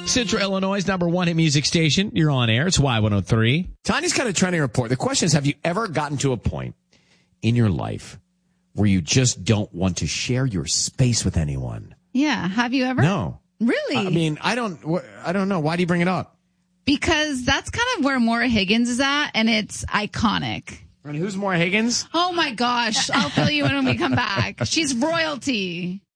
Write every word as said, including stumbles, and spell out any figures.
Central Illinois' number one hit music station. You're on air. It's Y one oh three. Tanya's got a trending report. The question is, have you ever gotten to a point in your life where you just don't want to share your space with anyone? Yeah. Have you ever? No. Really? I mean, I don't, I don't know. Why do you bring it up? Because that's kind of where Maura Higgins is at, and it's iconic. And who's Maura Higgins? Oh, my gosh. I'll fill you in when we come back. She's royalty.